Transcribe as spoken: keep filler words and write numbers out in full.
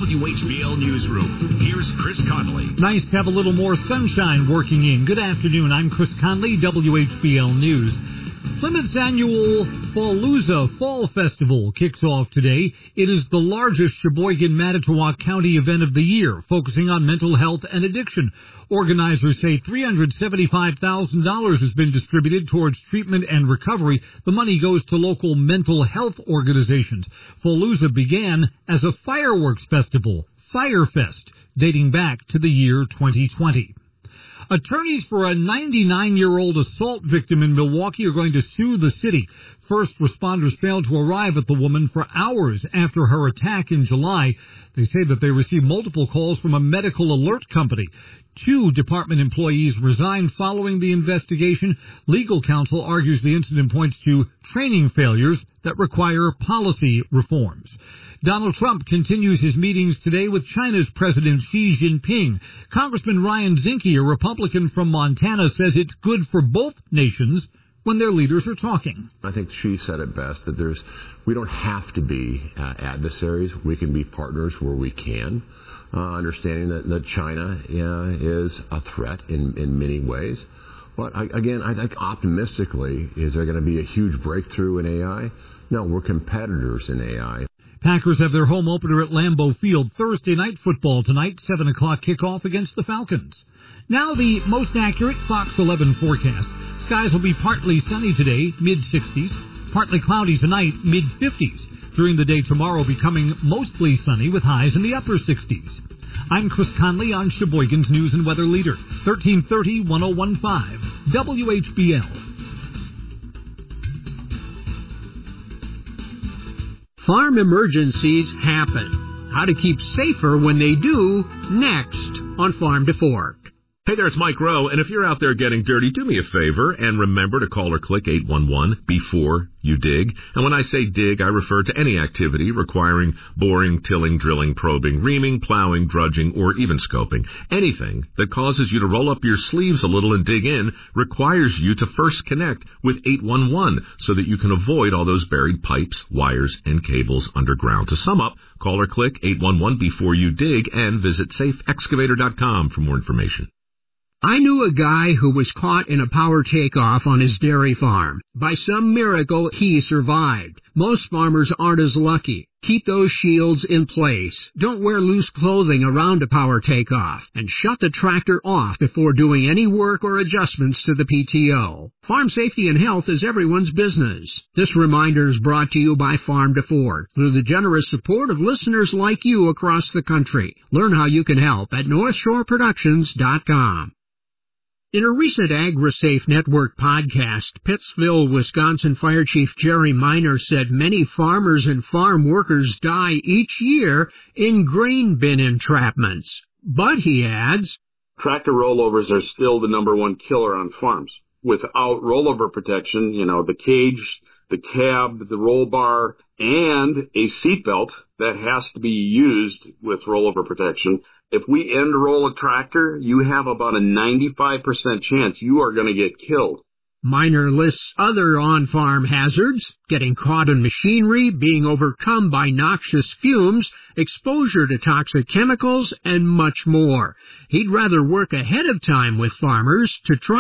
W H B L Newsroom. Here's Chris Conley. Nice to have a little more sunshine working in. Good afternoon. I'm Chris Conley, W H B L News. Plymouth's annual Fallujah Fall Festival kicks off today. It is the largest Sheboygan-Manitowoc County event of the year, focusing on mental health and addiction. Organizers say three hundred seventy-five thousand dollars has been distributed towards treatment and recovery. The money goes to local mental health organizations. Fallujah began as a fireworks festival, Firefest, dating back to the year twenty twenty. Attorneys for a ninety-nine-year-old assault victim in Milwaukee are going to sue the city. First responders failed to arrive at the woman for hours after her attack in July. They say that they received multiple calls from a medical alert company. Two department employees resigned following the investigation. Legal counsel argues the incident points to training failures that require policy reforms. Donald Trump continues his meetings today with China's President Xi Jinping. Congressman Ryan Zinke, a Republican from Montana, says it's good for both nations when their leaders are talking. I think Xi said it best, that there's we don't have to be uh, adversaries. We can be partners where we can, uh, understanding that, that China uh, is a threat in, in many ways. But I, again, I think optimistically, is there going to be a huge breakthrough in A I? No, we're competitors in A I. Packers have their home opener at Lambeau Field. Thursday night football tonight, seven o'clock kickoff against the Falcons. Now the most accurate Fox eleven forecast. Skies will be partly sunny today, mid sixties. Partly cloudy tonight, mid fifties. During the day tomorrow becoming mostly sunny with highs in the upper sixties. I'm Chris Conley on Sheboygan's News and Weather Leader, thirteen thirty, ten fifteen, W H B L. Farm emergencies happen. How to keep safer when they do, next on Farm to Fork. Hey there, it's Mike Rowe, and if you're out there getting dirty, do me a favor and remember to call or click eight one one before you dig. And when I say dig, I refer to any activity requiring boring, tilling, drilling, probing, reaming, plowing, drudging, or even scoping. Anything that causes you to roll up your sleeves a little and dig in requires you to first connect with eight one one so that you can avoid all those buried pipes, wires, and cables underground. To sum up, call or click eight one one before you dig and visit safe excavator dot com for more information. I knew a guy who was caught in a power takeoff on his dairy farm. By some miracle, he survived. Most farmers aren't as lucky. Keep those shields in place. Don't wear loose clothing around a power takeoff. And shut the tractor off before doing any work or adjustments to the P T O. Farm safety and health is everyone's business. This reminder is brought to you by Farm to Fork through the generous support of listeners like you across the country. Learn how you can help at north shore productions dot com. In a recent AgriSafe Network podcast, Pittsville, Wisconsin Fire Chief Jerry Miner said many farmers and farm workers die each year in grain bin entrapments. But, he adds, tractor rollovers are still the number one killer on farms. Without rollover protection, you know, the cage, the cab, the roll bar, and a seatbelt that has to be used with rollover protection. If we end roll a tractor, you have about a ninety-five percent chance you are going to get killed. Miner lists other on-farm hazards, getting caught in machinery, being overcome by noxious fumes, exposure to toxic chemicals, and much more. He'd rather work ahead of time with farmers to try